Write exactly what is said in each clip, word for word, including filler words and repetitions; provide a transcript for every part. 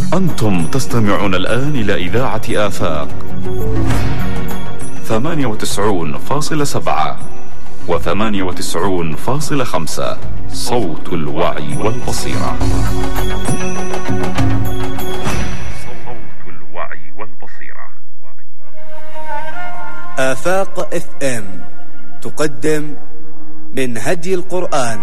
أنتم تستمعون الآن إلى إذاعة آفاق ثمانية وتسعون فاصلة سبعة وثمانية وتسعون فاصلة خمسة، صوت الوعي والبصيرة. صوت الوعي والبصيرة. آفاق اف ام تقدم من هدي القرآن،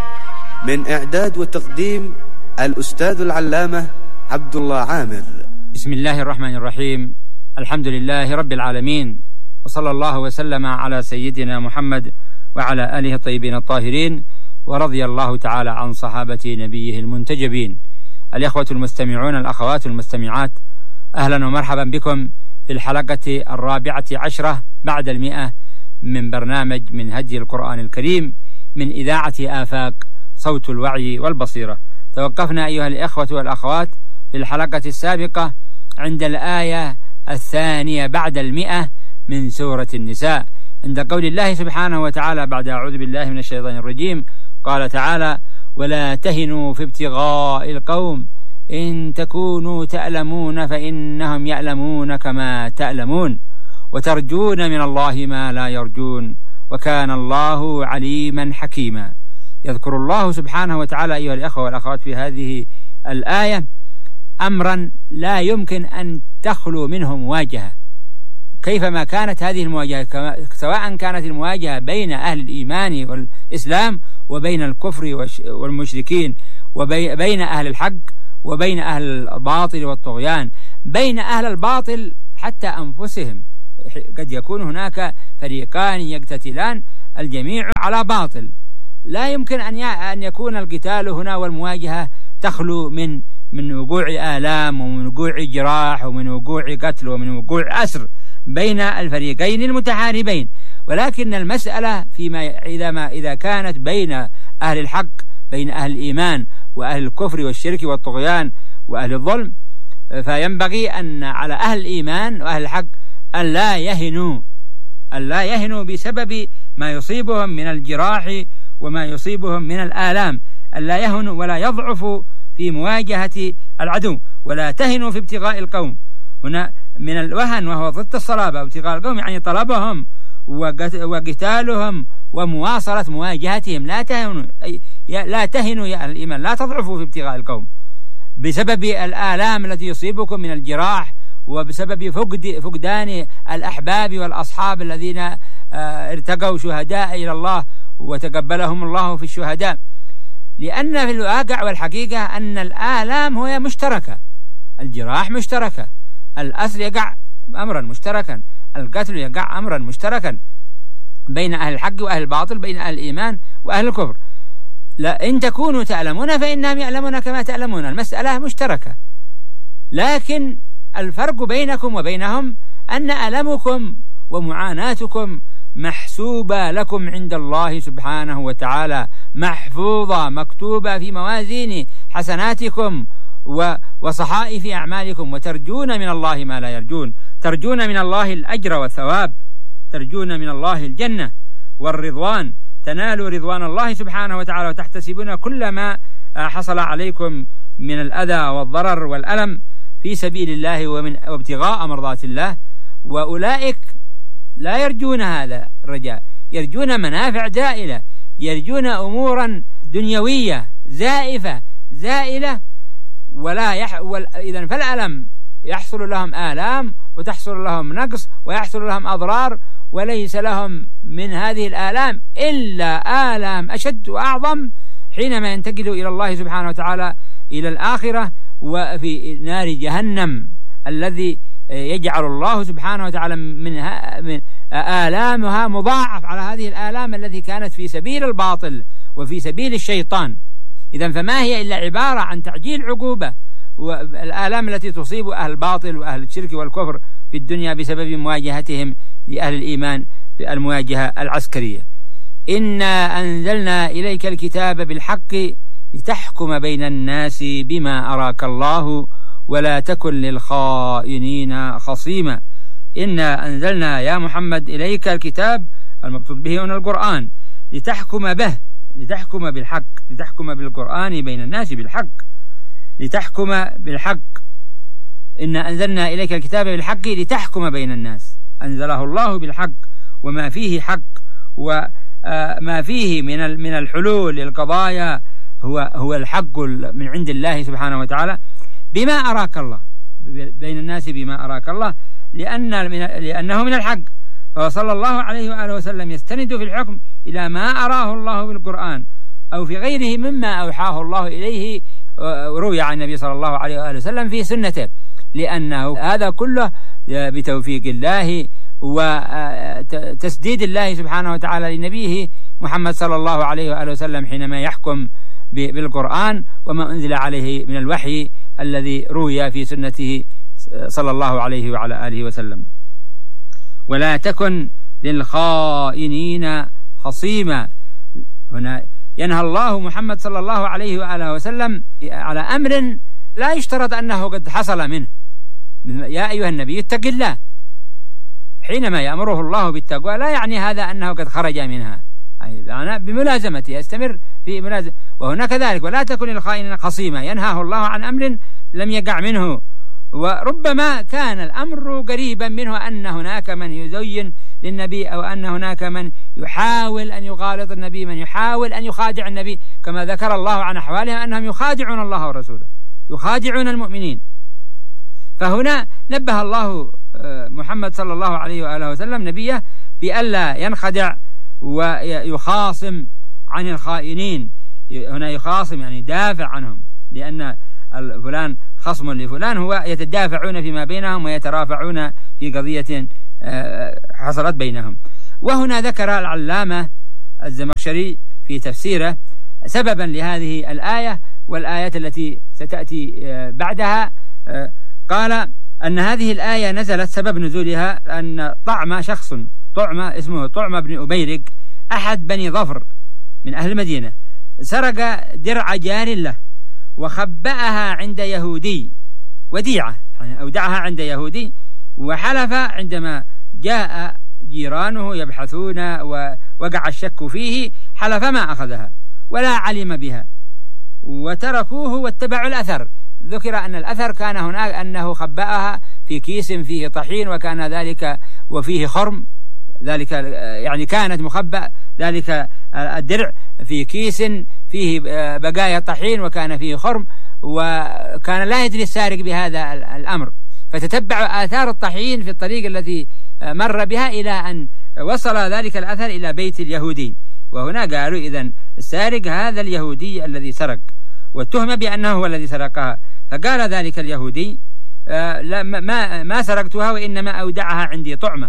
من إعداد وتقديم الأستاذ العلامة عبد الله عامر. بسم الله الرحمن الرحيم، الحمد لله رب العالمين، وصلى الله وسلم على سيدنا محمد وعلى آله الطيبين الطاهرين، ورضي الله تعالى عن صحابة نبيه المنتجبين. الإخوة المستمعون، الأخوات المستمعات، أهلا ومرحبا بكم في الحلقة الرابعة عشرة بعد المئة من برنامج من هدي القرآن الكريم من إذاعة آفاق صوت الوعي والبصيرة. توقفنا أيها الإخوة والأخوات في الحلقة السابقة عند الآية الثانية بعد المئة من سورة النساء، عند قول الله سبحانه وتعالى بعد أعوذ بالله من الشيطان الرجيم، قال تعالى: ولا تهنوا في ابتغاء القوم إن تكونوا تألمون فإنهم يألمون كما تألمون وترجون من الله ما لا يرجون وكان الله عليما حكيما. يذكر الله سبحانه وتعالى أيها الأخوة والأخوات في هذه الآية أمرا لا يمكن أن تخلو منه مواجهة، كيفما كانت هذه المواجهة، سواء كانت المواجهة بين أهل الإيمان والإسلام وبين الكفر والمشركين، وبين أهل الحق وبين أهل الباطل والطغيان، بين أهل الباطل حتى أنفسهم. قد يكون هناك فريقان يقتتلان، الجميع على باطل، لا يمكن أن يكون القتال هنا والمواجهة تخلو من من وقوع آلام ومن وقوع جراح ومن وقوع قتل ومن وقوع أسر بين الفريقين المتحاربين. ولكن المسألة فيما إذا ما إذا كانت بين أهل الحق، بين أهل الإيمان وأهل الكفر والشرك والطغيان وأهل الظلم، فينبغي أن على أهل الإيمان وأهل الحق أن لا يهنوا أن لا يهنوا بسبب ما يصيبهم من الجراح وما يصيبهم من الآلام، أن لا يهنوا ولا يضعفوا في مواجهة العدو. ولا تهنوا في ابتغاء القوم، هنا من الوهن وهو ضد الصلابة، ابتغاء القوم يعني طلبهم وقتالهم ومواصلة مواجهتهم. لا تهنوا لا تهنوا يا أهل الإيمان، لا تضعفوا في ابتغاء القوم بسبب الآلام التي يصيبكم من الجراح، وبسبب فقد فقدان الأحباب والأصحاب الذين ارتقوا شهداء إلى الله وتقبلهم الله في الشهداء. لأن في الواقع والحقيقة أن الآلام هي مشتركة، الجراح مشتركة، الأسر يقع أمرا مشتركا، القتل يقع أمرا مشتركا بين أهل الحق وأهل الباطل، بين أهل الإيمان وأهل الكفر. لا إن تكونوا تألمون فإنهم يألمون كما تألمون، المسألة مشتركة، لكن الفرق بينكم وبينهم أن ألمكم ومعاناتكم محسوبة لكم عند الله سبحانه وتعالى، محفوظة مكتوبة في موازين حسناتكم وصحائف أعمالكم، وترجون من الله ما لا يرجون، ترجون من الله الأجر والثواب، ترجون من الله الجنة والرضوان، تنالوا رضوان الله سبحانه وتعالى، وتحتسبون كل ما حصل عليكم من الأذى والضرر والألم في سبيل الله ومن وابتغاء مرضات الله. وأولئك لا يرجون هذا الرجاء، يرجون منافع زائلة، يرجون أمورا دنيوية زائفة زائلة، ولا يح... وال... إذن فالألم يحصل لهم آلام وتحصل لهم نقص ويحصل لهم أضرار، وليس لهم من هذه الآلام إلا آلام أشد وأعظم حينما ينتقلوا إلى الله سبحانه وتعالى إلى الآخرة وفي نار جهنم، الذي يجعل الله سبحانه وتعالى منها من آلامها مضاعف على هذه الآلام التي كانت في سبيل الباطل وفي سبيل الشيطان. إذن فما هي إلا عبارة عن تعجيل عقوبة والآلام التي تصيب أهل الباطل وأهل الشرك والكفر في الدنيا بسبب مواجهتهم لأهل الإيمان في المواجهة العسكرية. إنا أنزلنا إليك الكتاب بالحق لتحكم بين الناس بما أراك الله ولا تكن للخائنين خصيما. إنا أنزلنا يا محمد إليك الكتاب، المقصود به هنا القرآن، لتحكم به، لتحكم بالحق، لتحكم بالقرآن بين الناس بالحق، لتحكم بالحق إنا أنزلنا إليك الكتاب بالحق لتحكم بين الناس، أنزله الله بالحق وما فيه حق وما فيه من من الحلول للقضايا هو هو الحق من عند الله سبحانه وتعالى بما أراك الله، بين الناس بما أراك الله، لأن لأنه من الحق. فصلى الله عليه وآله وسلم يستند في الحكم إلى ما أراه الله بالقرآن أو في غيره مما أوحاه الله إليه، روي عن النبي صلى الله عليه وآله وسلم في سنته، لأنه هذا كله بتوفيق الله وتسديد الله سبحانه وتعالى لنبيه محمد صلى الله عليه وآله وسلم حينما يحكم بالقرآن وما أنزل عليه من الوحي الذي روي في سنته صلى الله عليه وعلى آله وسلم. ولا تكن للخائنين خصيما. هنا ينهى الله محمد صلى الله عليه وآله وسلم على أمر لا يشترط أنه قد حصل منه. يا أيها النبي اتق الله، حينما يأمره الله بالتقوى لا يعني هذا أنه قد خرج منها، أنا بملازمته استمر في ملازمة. وهنا كذلك ولا تكن للخائنين خصيما، ينهاه الله عن أمر لم يقع منه، وربما كان الأمر قريبا منه، أن هناك من يزين للنبي أو أن هناك من يحاول أن يغالط النبي، من يحاول أن يخادع النبي، كما ذكر الله عن أحوالهم أنهم يخادعون الله ورسوله، يخادعون المؤمنين. فهنا نبه الله محمد صلى الله عليه وآله وسلم نبيه بألا ينخدع ويخاصم عن الخائنين. هنا يخاصم يعني دافع عنهم، لأن فلان خصم لفلان هو يتدافعون فيما بينهم ويترافعون في قضية حصلت بينهم. وهنا ذكر العلامة الزمخشري في تفسيره سببا لهذه الآية والآيات التي ستأتي بعدها، قال أن هذه الآية نزلت سبب نزولها أن طعم شخص طعم اسمه طعم بن أبيرق أحد بني ظفر من أهل المدينة سرق درع جار له وخبأها عند يهودي وديعة، يعني أودعها عند يهودي، وحلف عندما جاء جيرانه يبحثون ووقع الشك فيه حلف ما أخذها ولا علم بها، وتركوه واتبعوا الأثر. ذكر أن الأثر كان هناك أنه خبأها في كيس فيه طحين وكان ذلك وفيه خرم، ذلك يعني كانت مخبأ ذلك الدرع في كيس فيه بقايا طحين وكان فيه خرم، وكان لا يدري السارق بهذا الأمر، فتتبع آثار الطحين في الطريق التي مر بها إلى أن وصل ذلك الأثر إلى بيت اليهودي. وهنا قالوا إذن السارق هذا اليهودي الذي سرق، والتهم بأنه هو الذي سرقها. فقال ذلك اليهودي لا ما, ما سرقتها وإنما أودعها عندي طعمة،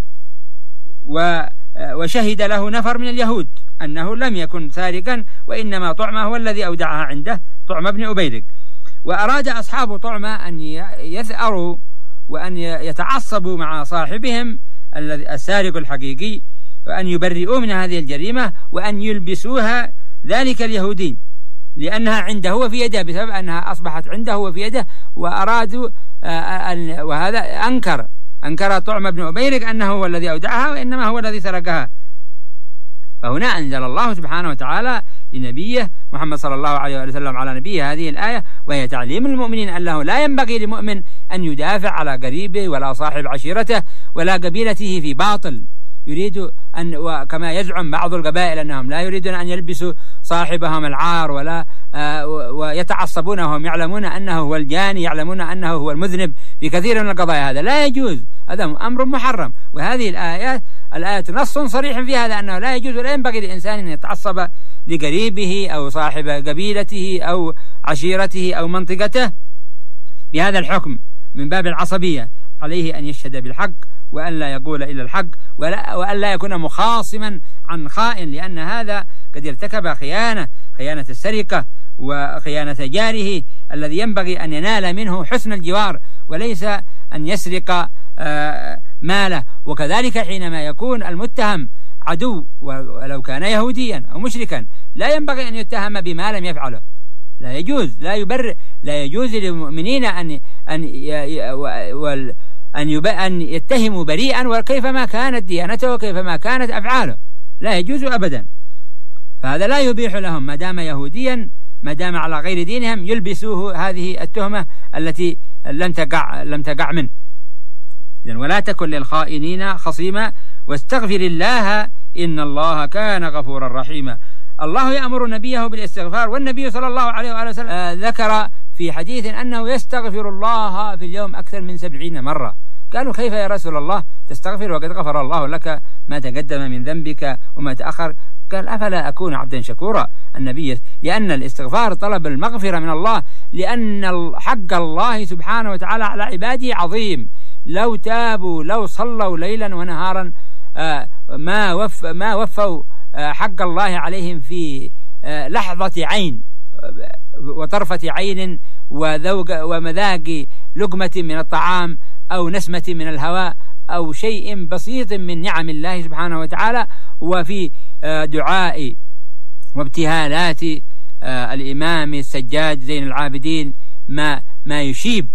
وشهد له نفر من اليهود أنه لم يكن سارقا وإنما طعمة هو الذي أودعها عنده، طعمة بن أبيرق. وأراد أصحاب طعمة أن يثأروا وأن يتعصبوا مع صاحبهم السارق الحقيقي وأن يبرئوا من هذه الجريمة وأن يلبسوها ذلك اليهودي، لأنها عنده وفي يده، بسبب أنها أصبحت عنده وفي يده. وأرادوا أن وهذا أنكر أنكر طعم بن أبيرق أنه هو الذي أودعها وإنما هو الذي سرقها. فهنا أنزل الله سبحانه وتعالى لنبيه محمد صلى الله عليه وسلم على نبيه هذه الآية، وهي تعليم المؤمنين أنه لا ينبغي لمؤمن أن يدافع على قريبه ولا صاحب عشيرته ولا قبيلته في باطل، يريد أن وكما يزعم بعض القبائل أنهم لا يريدون أن يلبسوا صاحبهم العار ولا آه ويتعصبون وهم يعلمون أنه هو الجاني، يعلمون أنه هو المذنب في كثير من القضايا. هذا لا يجوز، هذا أمر محرم. وهذه الآيات الآية نص صريح في هذا أنه لا يجوز ولا ينبغي لإنسان أن يتعصب لقريبه أو صاحب قبيلته أو عشيرته أو منطقته بهذا الحكم من باب العصبية. عليه أن يشهد بالحق وأن لا يقول إلا الحق وأن لا يكون مخاصما عن خائن، لأن هذا قد ارتكب خيانة خيانة السرقة وخيانة جاره الذي ينبغي أن ينال منه حسن الجوار وليس أن يسرق ماله. وكذلك حينما يكون المتهم عدو ولو كان يهوديا أو مشركا لا ينبغي أن يتهم بما لم يفعله، لا يجوز، لا يبرئ لا يجوز للمؤمنين أن أن أن, أن يتهموا بريئا وكيفما كانت ديانته وكيفما كانت أفعاله، لا يجوز أبدا. فهذا لا يبيح لهم ما دام يهوديا، ما دام على غير دينهم، يلبسوه هذه التهمة التي لم تقع لم تقع منه. إذن ولا تكن للخائنين خصيما واستغفر الله إن الله كان غفورا رحيما. الله يأمر نبيه بالاستغفار، والنبي صلى الله عليه وآله وسلم آه ذكر في حديث أنه يستغفر الله في اليوم أكثر من سبعين مرة. قالوا كيف يا رسول الله تستغفر وقد غفر الله لك ما تقدم من ذنبك وما تأخر؟ قال أفلا أكون عبدا شكورا. النبي لأن الاستغفار طلب المغفرة من الله، لأن حق الله سبحانه وتعالى على عباده عظيم. لو تابوا لو صلوا ليلا ونهارا ما وف ما وفوا حق الله عليهم في لحظة عين وطرفة عين وذوق ومذاق لقمة من الطعام أو نسمة من الهواء أو شيء بسيط من نعم الله سبحانه وتعالى، وفي دعاء وابتهالات الإمام السجاد زين العابدين ما ما يشيب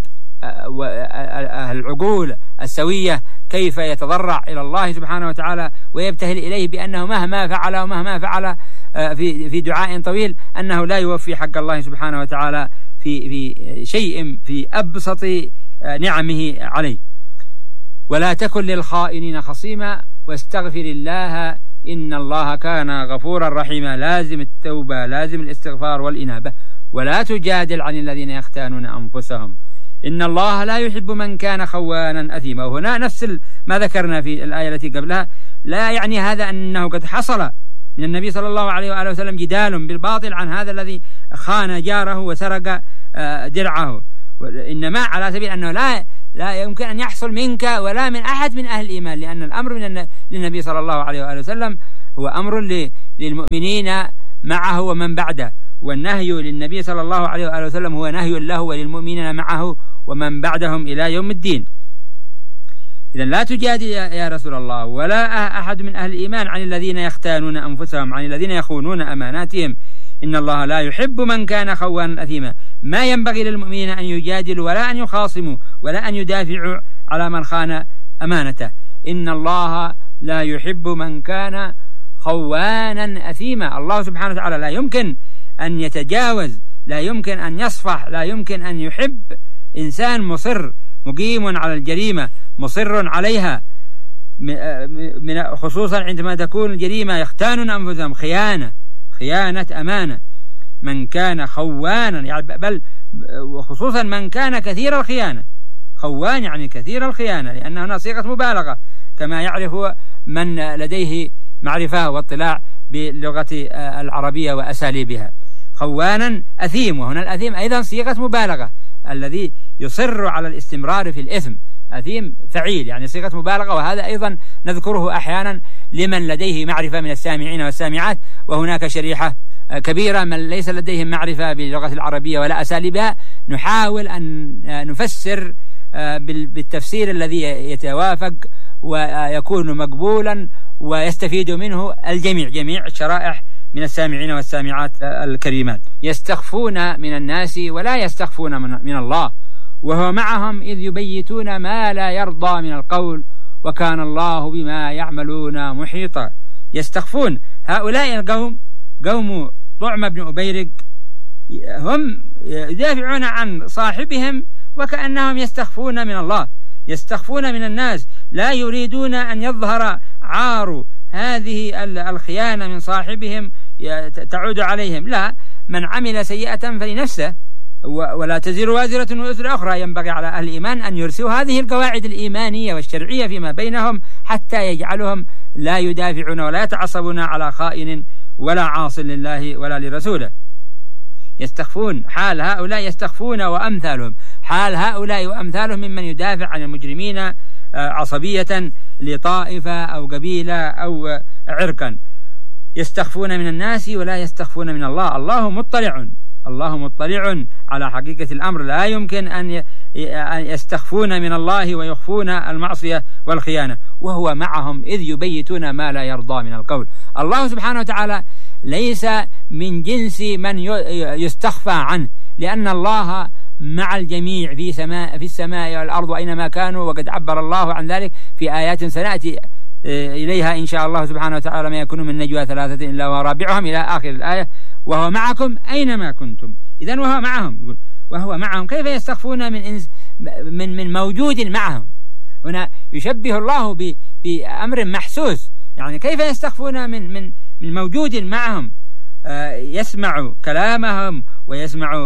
العقول السوية، كيف يتضرع إلى الله سبحانه وتعالى ويبتهل إليه بأنه مهما فعل ومهما فعل في في دعاء طويل أنه لا يوفي حق الله سبحانه وتعالى في في شيء في أبسط نعمه عليه. ولا تكن للخائنين خصيما واستغفر الله إن الله كان غفورا رحيما. لازم التوبة، لازم الاستغفار والإنابة. ولا تجادل عن الذين يختانون أنفسهم إن الله لا يحب من كان خوانا أثيما. وهنا نفس ما ذكرنا في الآية التي قبلها، لا يعني هذا أنه قد حصل من النبي صلى الله عليه وآله وسلم جدال بالباطل عن هذا الذي خان جاره وسرق درعه، إنما على سبيل أنه لا لا يمكن أن يحصل منك ولا من أحد من أهل الإيمان، لأن الأمر من للنبي صلى الله عليه وآله وسلم هو أمر للمؤمنين معه ومن بعده، والنهي للنبي صلى الله عليه وآله وسلم هو نهي له وللمؤمنين معه ومن بعدهم إلى يوم الدين. إذن لا تجادل يا رسول الله ولا أحد من أهل الإيمان عن الذين يختانون أنفسهم، عن الذين يخونون أماناتهم. إن الله لا يحب من كان خوانا أثيما. ما ينبغي للمؤمنين أن يجادلوا ولا أن يخاصموا ولا أن يدافعوا على من خان أمانته. إن الله لا يحب من كان خوانا أثيما. الله سبحانه وتعالى لا يمكن أن يتجاوز، لا يمكن أن يصفح، لا يمكن أن يحب إنسان مصر مقيم على الجريمة مصر عليها، من خصوصا عندما تكون الجريمة يختانون أنفسهم خيانة خيانة أمانة. من كان خوانا يعني بل وخصوصا من كان كثير الخيانة. خوان يعني كثير الخيانة، لأن هنا صيغة مبالغة كما يعرف من لديه معرفة واطلاع باللغة العربية وأساليبها. خوانا أثيم، وهنا الأثيم أيضا صيغة مبالغة، الذي يصر على الاستمرار في الإثم. أثيم فعيل يعني صيغة مبالغة، وهذا أيضا نذكره أحيانا لمن لديه معرفة من السامعين والسامعات، وهناك شريحة كبيرة من ليس لديهم معرفة باللغة العربية ولا أساليبها. نحاول أن نفسر بالتفسير الذي يتوافق ويكون مقبولا ويستفيد منه الجميع، جميع الشرائح من السامعين والسامعات الكريمات. يستخفون من الناس ولا يستخفون من الله وهو معهم إذ يبيتون ما لا يرضى من القول وكان الله بما يعملون محيطا. يستخفون، هؤلاء القوم قوم طعم بن أبيرق هم يدافعون عن صاحبهم وكأنهم يستخفون من الله، يستخفون من الناس، لا يريدون أن يظهر عار هذه الخيانة من صاحبهم تعود عليهم. لا، من عمل سيئة فلنفسه ولا تزر وازرة وزر أخرى. ينبغي على أهل الإيمان أن يرسوا هذه القواعد الإيمانية والشرعية فيما بينهم حتى يجعلهم لا يدافعون ولا يتعصبون على خائن ولا عاص لله ولا لرسوله. يستخفون، حال هؤلاء يستخفون وأمثالهم، حال هؤلاء وأمثالهم ممن يدافع عن المجرمين عصبية لطائفة أو قبيلة أو عرقا. يستخفون من الناس ولا يستخفون من الله. الله مطلع، الله مطلع على حقيقة الأمر، لا يمكن أن يستخفون من الله ويخفون المعصية والخيانة، وهو معهم إذ يبيتون ما لا يرضى من القول. الله سبحانه وتعالى ليس من جنس من يستخفى عنه، لأن الله مع الجميع في سماء في السماء والأرض أينما كانوا، وقد عبر الله عن ذلك في آيات سنأتي إليها إن شاء الله سبحانه وتعالى. ما يكون من نجوى ثلاثة إلا وهو رابعهم إلى آخر الآية، وهو معكم أينما كنتم. إذن وهو معهم، يقول وهو معهم. كيف يستخفون من إنس من من موجود معهم. هنا يشبه الله بأمر محسوس، يعني كيف يستخفون من من من موجود معهم يسمع كلامهم ويسمع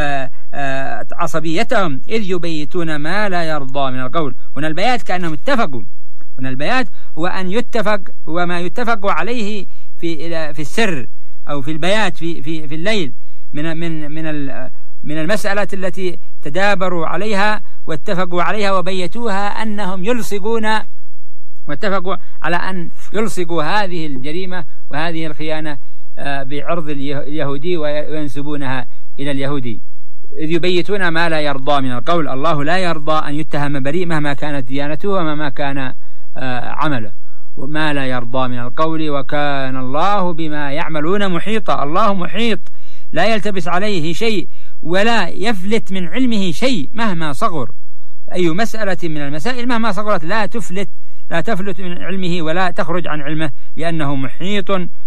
عصبيتهم إذ يبيتون ما لا يرضى من القول. هنا البيات كأنهم اتفقوا، هنا البيات هو أن يتفق، هو ما يتفق عليه في في السر أو في البيات في في في الليل من من من من المسألة التي تدابروا عليها واتفقوا عليها وبيتوها أنهم يلصقون، واتفقوا على أن يلصقوا هذه الجريمة وهذه الخيانة بعرض اليهودي وينسبونها إلى اليهودي. إذ يبيتون ما لا يرضى من القول. الله لا يرضى أن يتهم بريء مهما كانت ديانته ومهما كان عمله، وما لا يرضى من القول وكان الله بما يعملون محيطا. الله محيط، لا يلتبس عليه شيء ولا يفلت من علمه شيء مهما صغر. أي مسألة من المسائل مهما صغرت لا تفلت لا تفلت من علمه ولا تخرج عن علمه، لأنه محيط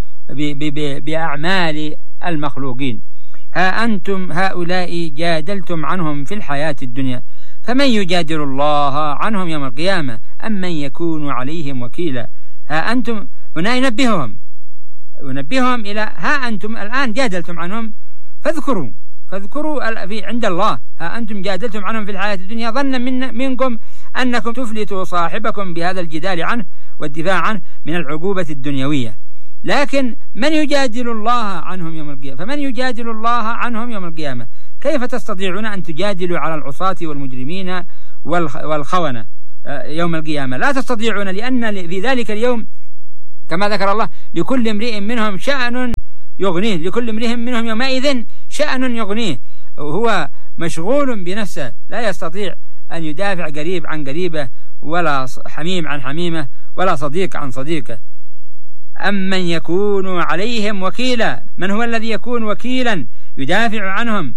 بأعمال المخلوقين. ها أنتم هؤلاء جادلتم عنهم في الحياة الدنيا، فمن يجادل الله عنهم يوم القيامة أم من يكون عليهم وكيلا. ها أنتم هنا ينبههم ينبههم إلى ها أنتم الآن جادلتم عنهم فاذكروا فاذكروا في عند الله. ها أنتم جادلتم عنهم في الحياة الدنيا ظنا من منكم أنكم تفلتوا صاحبكم بهذا الجدال عنه والدفاع عنه من العقوبة الدنيوية، لكن من يجادل الله عنهم يوم القيامة فمن يجادل الله عنهم يوم القيامة كيف تستطيعون أن تجادلوا على العصاة والمجرمين والخونة يوم القيامة؟ لا تستطيعون، لأن في ذلك اليوم كما ذكر الله لكل امرئ منهم شأن يغنيه، لكل امرئ منهم يومئذ شأن يغنيه، وهو مشغول بنفسه لا يستطيع أن يدافع قريب عن قريبه ولا حميم عن حميمه ولا صديق عن صديقه. أمن يكون عليهم وكيلا، من هو الذي يكون وكيلا يدافع عنهم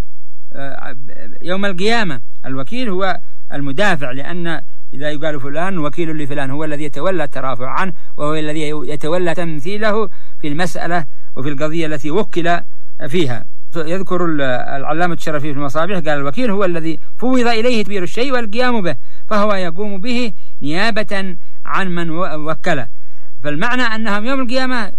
يوم القيامة؟ الوكيل هو المدافع، لأن إذا يقال فلان وكيل لفلان هو الذي يتولى الترافع عنه وهو الذي يتولى تمثيله في المسألة وفي القضية التي وكل فيها. يذكر العلامة الشرفي في المصابيح قال الوكيل هو الذي فوض إليه تدبير الشيء والقيام به، فهو يقوم به نيابة عن من وكله. فالمعنى أنهم يوم القيامة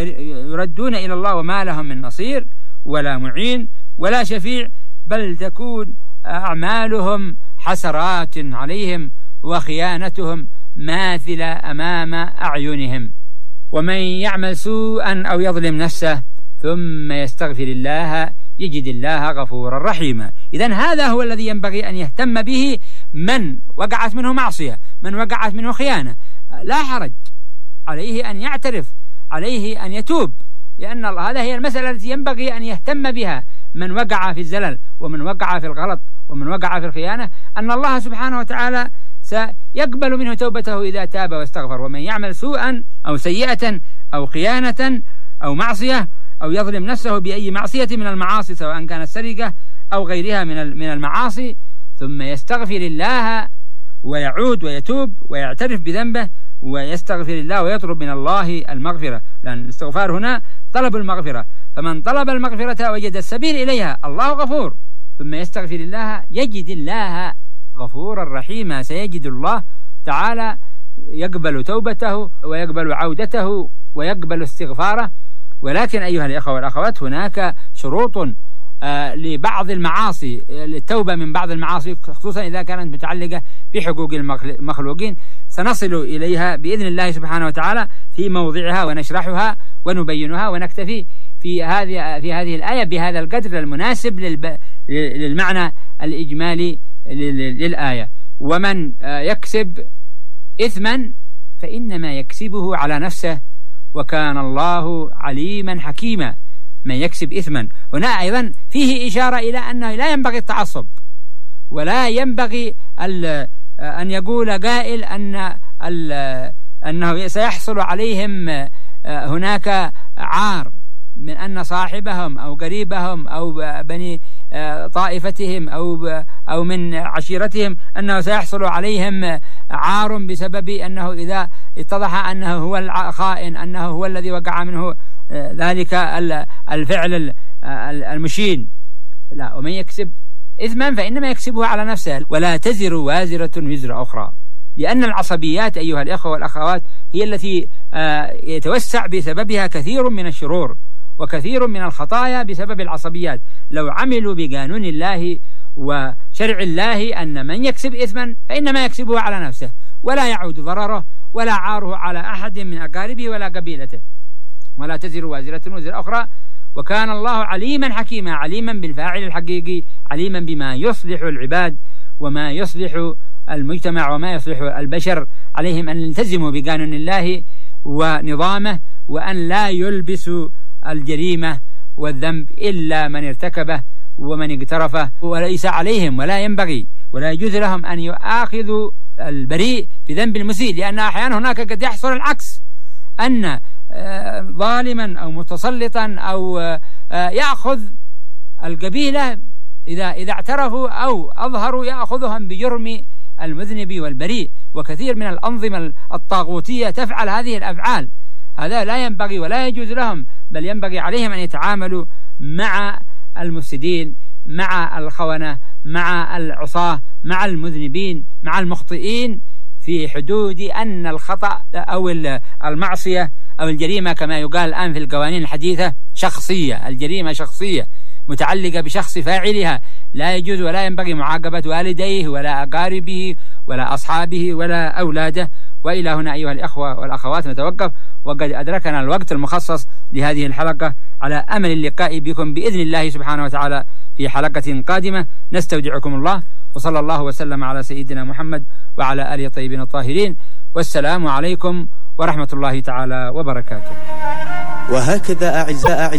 يردون إلى الله وما لهم من نصير ولا معين ولا شفيع، بل تكون أعمالهم حسرات عليهم وخيانتهم ماثلة أمام أعينهم. ومن يعمل سوءا أو يظلم نفسه ثم يستغفر الله يجد الله غفورا رحيما. إذن هذا هو الذي ينبغي أن يهتم به من وقعت منه معصية، من وقعت منه خيانة، لا حرج عليه أن يعترف، عليه أن يتوب، لأن هذا هي المسألة التي ينبغي أن يهتم بها من وقع في الزلل ومن وقع في الغلط ومن وقع في الخيانة، أن الله سبحانه وتعالى سيقبل منه توبته إذا تاب واستغفر. ومن يعمل سوءا أو سيئة أو خيانة أو معصية أو يظلم نفسه بأي معصية من المعاصي سواء كانت سرقة أو غيرها من من المعاصي ثم يستغفر الله ويعود ويتوب ويعترف بذنبه ويستغفر الله ويطلب من الله المغفرة، لأن الاستغفار هنا طلب المغفرة، فمن طلب المغفرة وجد السبيل إليها الله غفور، ثم يستغفر الله يجد الله غفورا رحيما. سيجد الله تعالى يقبل توبته ويقبل عودته ويقبل استغفاره. ولكن أيها الأخوة والأخوات هناك شروط آه لبعض المعاصي، للتوبة من بعض المعاصي خصوصا إذا كانت متعلقة بحقوق المخلوقين، سنصل إليها بإذن الله سبحانه وتعالى في موضعها ونشرحها ونبينها ونكتفي في هذه في هذه الآية بهذا القدر المناسب للمعنى الإجمالي للآية. ومن يكسب إثما فإنما يكسبه على نفسه وكان الله عليما حكيما. من يكسب إثما هنا أيضا فيه إشارة إلى أنه لا ينبغي التعصب، ولا ينبغي أن يقول قائل أن أنه سيحصل عليهم هناك عار من أن صاحبهم أو قريبهم أو بني طائفتهم أو أو من عشيرتهم أنه سيحصل عليهم عار بسبب أنه إذا اتضح أنه هو الخائن، أنه هو الذي وقع منه ذلك الفعل المشين. لا، ومن يكسب إثما فإنما يكسبه على نفسه، ولا تزر وازرة وزر أخرى. لأن العصبيات أيها الإخوة والأخوات هي التي يتوسع بسببها كثير من الشرور وكثير من الخطايا بسبب العصبيات. لو عملوا بقانون الله وشرع الله أن من يكسب إثما فإنما يكسبه على نفسه، ولا يعود ضرره ولا عاره على أحد من أقاربه ولا قبيلته. ولا تزر وازرة وزر أخرى، وكان الله عليما حكيما، عليما بالفاعل الحقيقي، عليما بما يصلح العباد وما يصلح المجتمع وما يصلح البشر. عليهم أن يلتزموا بقانون الله ونظامه، وأن لا يلبسوا الجريمة والذنب إلا من ارتكبه ومن اقترفه، وليس عليهم ولا ينبغي ولا يجوز لهم أن يؤاخذوا البريء بذنب المسيء، لأن أحيانا هناك قد يحصل العكس، أن ظالما أو متسلطا أو يأخذ القبيلة إذا إذا اعترفوا أو أظهروا يأخذهم بجرم المذنب والبريء. وكثير من الأنظمة الطاغوتية تفعل هذه الأفعال. هذا لا ينبغي ولا يجوز لهم، بل ينبغي عليهم أن يتعاملوا مع المفسدين، مع الخونة، مع العصاة، مع المذنبين، مع المخطئين، في حدود أن الخطأ أو المعصية أو الجريمة كما يقال الآن في القوانين الحديثة شخصية. الجريمة شخصية متعلقة بشخص فاعلها، لا يجوز ولا ينبغي معاقبة والديه ولا أقاربه ولا أصحابه ولا أولاده. وإلى هنا أيها الأخوة والأخوات نتوقف، وقد أدركنا الوقت المخصص لهذه الحلقة، على أمل اللقاء بكم بإذن الله سبحانه وتعالى في حلقة قادمة. نستودعكم الله، وصلى الله وسلم على سيدنا محمد وعلى آله الطيبين الطاهرين، والسلام عليكم ورحمة الله تعالى وبركاته. وهكذا أعزائي